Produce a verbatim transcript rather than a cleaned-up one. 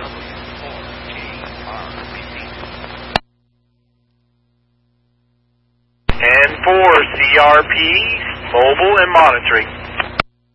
And for C R P, mobile and monitoring.